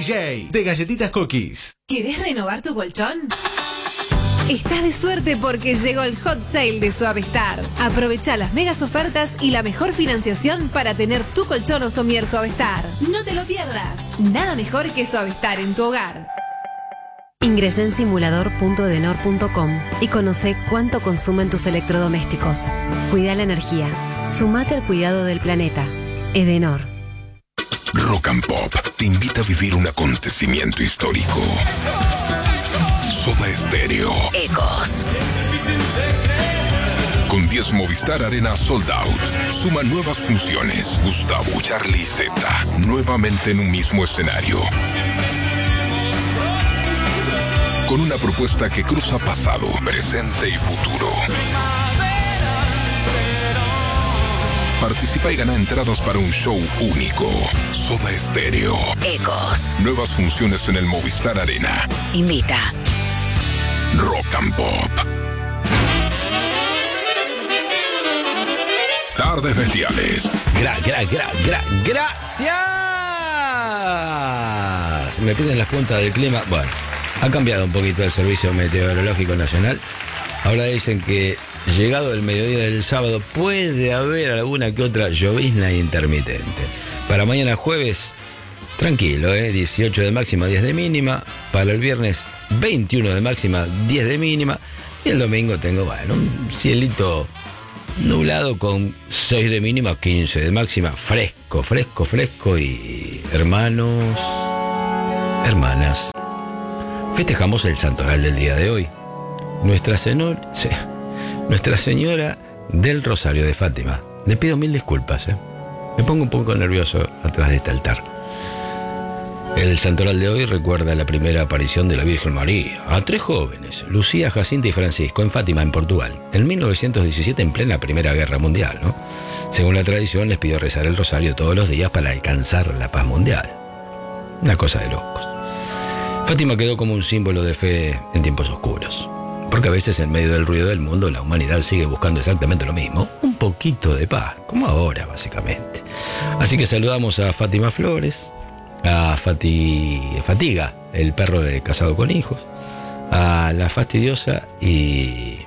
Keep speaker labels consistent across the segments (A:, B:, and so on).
A: DJ de Galletitas Cookies.
B: ¿Querés renovar tu colchón? Estás de suerte porque llegó el hot sale de Suavestar. Aprovecha las megas ofertas y la mejor financiación para tener tu colchón o somier Suavestar. No te lo pierdas. Nada mejor que Suavestar en tu hogar.
C: Ingresá en simulador.edenor.com y conoce cuánto consumen tus electrodomésticos. Cuida la energía. Sumate al cuidado del planeta. Edenor.
D: Rock and Pop te invita a vivir un acontecimiento histórico. Soda Stereo.
C: Ecos.
D: Con 10 Movistar Arena Sold Out. Suma nuevas funciones. Gustavo, Charlie y Zeta. Nuevamente en un mismo escenario. Con una propuesta que cruza pasado, presente y futuro. Participa y gana entradas para un show único. Soda Stereo.
C: Ecos.
D: Nuevas funciones en el Movistar Arena.
C: Invita.
D: Rock and Pop. Tardes Bestiales.
E: Gracias. Me piden las puntas del clima. Bueno, ha cambiado un poquito el Servicio Meteorológico Nacional. Ahora dicen que llegado el mediodía del sábado puede haber alguna que otra llovizna intermitente. Para mañana jueves, tranquilo, 18 de máxima, 10 de mínima. Para el viernes, 21 de máxima, 10 de mínima. Y el domingo tengo, un cielito nublado con 6 de mínima, 15 de máxima. Fresco. Y hermanos, hermanas, festejamos el santoral del día de hoy. Nuestra Señora del Rosario de Fátima. Le pido mil disculpas, Me pongo un poco nervioso atrás de este altar. El santoral de hoy recuerda la primera aparición de la Virgen María a 3 jóvenes, Lucía, Jacinta y Francisco, en Fátima, en Portugal, en 1917, en plena Primera Guerra Mundial, ¿no? Según la tradición, les pidió rezar el rosario todos los días para alcanzar la paz mundial. Una cosa de locos. Fátima quedó como un símbolo de fe en tiempos oscuros, porque a veces en medio del ruido del mundo la humanidad sigue buscando exactamente lo mismo, un poquito de paz, como ahora básicamente. Así que saludamos a Fátima Flores, a Fatiga, el perro de Casado con Hijos, a la Fastidiosa y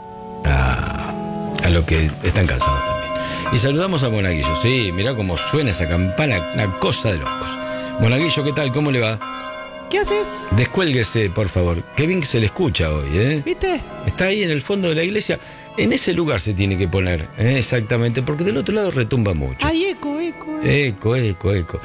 E: a los que están cansados también. Y saludamos a Monaguillo. Sí, mirá cómo suena esa campana, una cosa de locos. Monaguillo, ¿qué tal? ¿Cómo le va?
F: ¿Qué haces?
E: Descuélguese, por favor. Qué bien que se le escucha hoy,
F: ¿Viste?
E: Está ahí en el fondo de la iglesia. En ese lugar se tiene que poner, exactamente, porque del otro lado retumba mucho.
F: Hay eco.
E: Eco.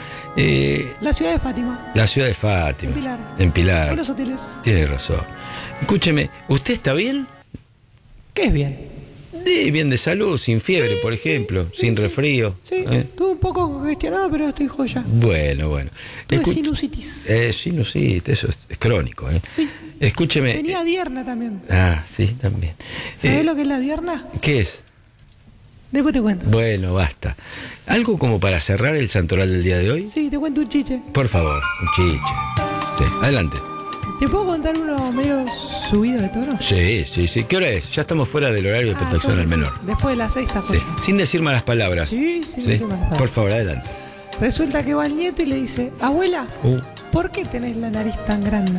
F: La ciudad de Fátima.
E: La ciudad de Fátima. En Pilar.
F: Buenos hoteles.
E: Tiene razón. Escúcheme, ¿usted está bien?
F: ¿Qué es bien?
E: Bien de salud, sin fiebre, por ejemplo, sin resfrío.
F: Sí, estuve un poco congestionado, pero estoy joya.
E: Bueno.
F: Tuve sinusitis.
E: Sinusitis, eso es crónico,
F: Sí.
E: Escúcheme.
F: Tenía dierna también.
E: Ah, sí, también.
F: ¿Sabés lo que es la dierna?
E: ¿Qué es?
F: Después te cuento.
E: Bueno, basta. ¿Algo como para cerrar el santoral del día de hoy?
F: Sí, te cuento un chiche.
E: Por favor, un chiche. Sí, adelante.
F: ¿Te puedo contar uno medio subido de tono?
E: Sí. ¿Qué hora es? Ya estamos fuera del horario de protección al menor.
F: Después de las 6 está.
E: Sí. Sin decir malas palabras.
F: Sí.
E: Por favor, adelante.
F: Resulta que va el nieto y le dice: abuela, ¿por qué tenés la nariz tan grande?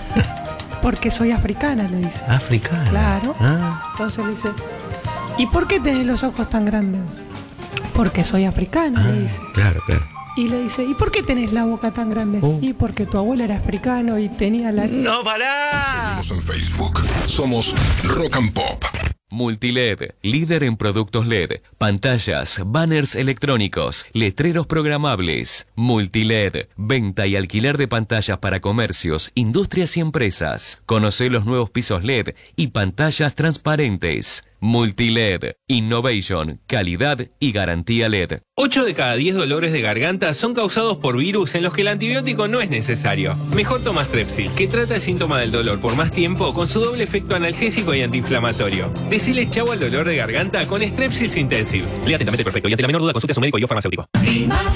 F: Porque soy africana, le dice.
E: ¿Africana?
F: Claro. Entonces le dice: ¿y por qué tenés los ojos tan grandes? Porque soy africana, le dice.
E: Claro.
F: Y le dice: ¿y por qué tenés la boca tan grande? Y porque tu abuelo era africano y tenía la...
E: ¡No, pará!
D: Seguimos en Facebook. Somos Rock and Pop.
G: Multiled, líder en productos LED, pantallas, banners electrónicos, letreros programables. Multiled, venta y alquiler de pantallas para comercios, industrias y empresas. Conoce los nuevos pisos LED y pantallas transparentes. Multiled, innovation, calidad y garantía LED.
H: 8 de cada 10 dolores de garganta son causados por virus en los que el antibiótico no es necesario. Mejor toma Strepsil, que trata el síntoma del dolor por más tiempo con su doble efecto analgésico y antiinflamatorio. Decile chau al dolor de garganta con Strepsils Intensive. Lea atentamente el prospecto y ante la menor duda consulte a su médico y o farmacéutico.